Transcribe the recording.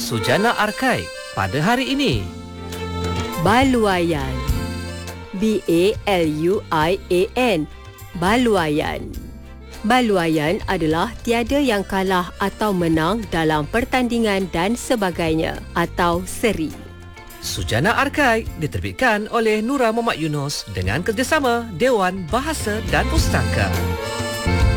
Sujana Arkai pada hari ini. Baluayan. B-A-L-U-I-A-N. Baluayan. Baluayan adalah tiada yang kalah atau menang dalam pertandingan dan sebagainya atau seri. Sujana Arkai diterbitkan oleh Nura Muhammad Yunus dengan kerjasama Dewan Bahasa dan Pustaka.